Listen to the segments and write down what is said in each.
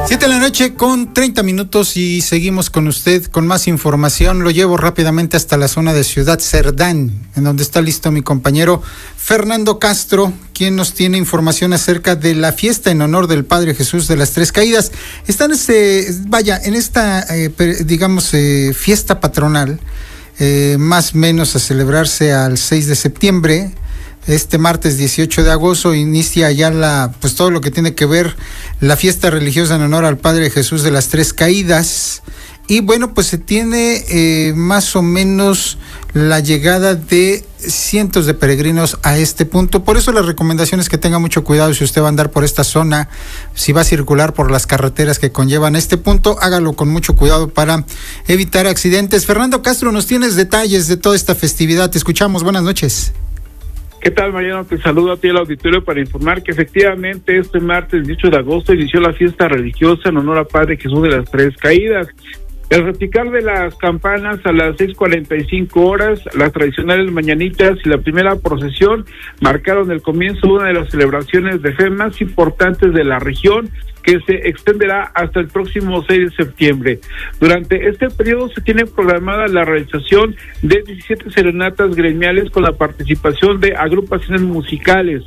7:30 p.m. y seguimos con usted con más información. Lo llevo rápidamente hasta la zona de Ciudad Cerdán, en donde está listo mi compañero Fernando Castro, quien nos tiene información acerca de la fiesta en honor del Padre Jesús de las Tres Caídas. Están en esta fiesta patronal, más o menos a celebrarse al 6 de septiembre. Este martes 18 de agosto inicia ya todo lo que tiene que ver la fiesta religiosa en honor al Padre Jesús de las Tres Caídas. Y bueno, pues se tiene más o menos la llegada de cientos de peregrinos a este punto. Por eso las recomendaciones que tenga mucho cuidado si usted va a andar por esta zona, si va a circular por las carreteras que conllevan a este punto, hágalo con mucho cuidado para evitar accidentes. Fernando Castro, nos tienes detalles de toda esta festividad. Te escuchamos. Buenas noches. ¿Qué tal, Mariano? Te saludo a ti al auditorio para informar que efectivamente este martes 18 de agosto inició la fiesta religiosa en honor al Padre Jesús de las Tres Caídas. El repicar de las campanas a las 6:45 horas, las tradicionales mañanitas y la primera procesión marcaron el comienzo de una de las celebraciones de fe más importantes de la región, que se extenderá hasta el próximo 6 de septiembre. Durante este periodo se tiene programada la realización de 17 serenatas gremiales con la participación de agrupaciones musicales,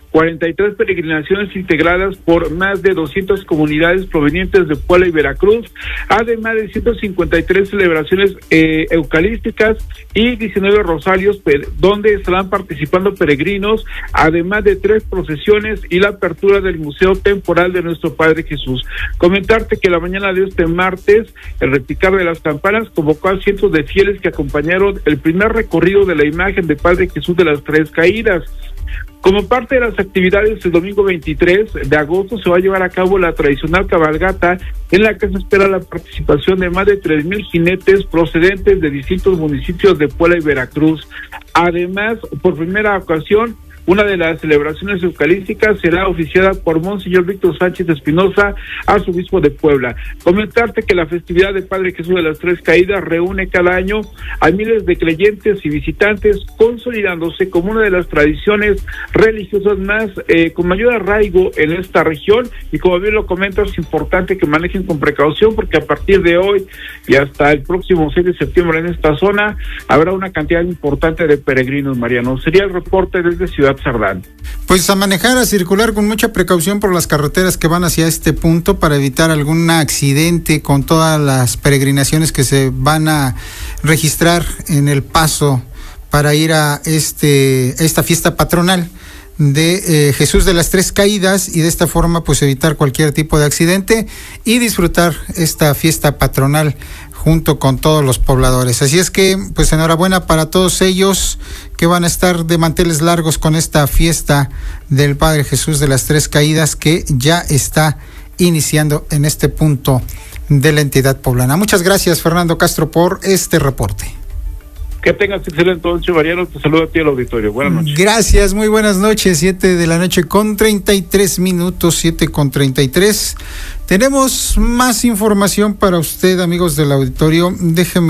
43 peregrinaciones integradas por más de 200 comunidades provenientes de Puebla y Veracruz, además de 153 celebraciones eucarísticas y 19 rosarios donde estarán participando peregrinos, además de 3 procesiones y la apertura del Museo Temporal de Nuestro Padre Jesús. Comentarte que la mañana de este martes, el repicar de las campanas convocó a cientos de fieles que acompañaron el primer recorrido de la imagen de Padre Jesús de las Tres Caídas. Como parte de las actividades el domingo 23 de agosto se va a llevar a cabo la tradicional cabalgata, en la que se espera la participación de más de 3,000 jinetes procedentes de distintos municipios de Puebla y Veracruz. Además, por primera ocasión, una de las celebraciones eucarísticas será oficiada por Monseñor Víctor Sánchez Espinosa, arzobispo de Puebla. Comentarte que la festividad de Padre Jesús de las Tres Caídas reúne cada año a miles de creyentes y visitantes, consolidándose como una de las tradiciones religiosas más con mayor arraigo en esta región. Y como bien lo comentas, es importante que manejen con precaución, porque a partir de hoy y hasta el próximo 6 de septiembre en esta zona habrá una cantidad importante de peregrinos, Mariano. Sería el reporte desde Ciudad Cerdán. Pues a manejar, a circular con mucha precaución por las carreteras que van hacia este punto para evitar algún accidente con todas las peregrinaciones que se van a registrar en el paso para ir a esta fiesta patronal de Jesús de las Tres Caídas, y de esta forma pues evitar cualquier tipo de accidente y disfrutar esta fiesta patronal junto con todos los pobladores. Así es que pues enhorabuena para todos ellos que van a estar de manteles largos con esta fiesta del Padre Jesús de las Tres Caídas, que ya está iniciando en este punto de la entidad poblana. Muchas gracias, Fernando Castro, por este reporte. Que tengas excelente noche, Mariano. Te saludo a ti al auditorio. Buenas noches. Gracias, muy buenas noches. 7:33 p.m, 7:33. Tenemos más información para usted, amigos del auditorio. Déjenme